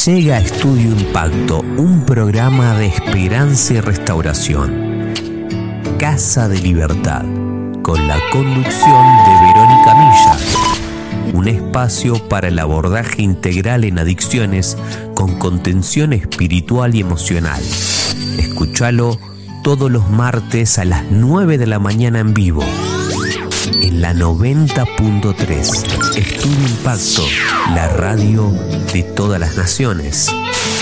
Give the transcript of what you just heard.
Llega a Estudio Impacto, un programa de esperanza y restauración. Casa de Libertad, con la conducción de Verónica Milla. Un espacio para el abordaje integral en adicciones con contención espiritual y emocional. Escúchalo todos los martes a las 9 de la mañana en vivo. En la 90.3, Estudio Impacto, la radio de todas las naciones.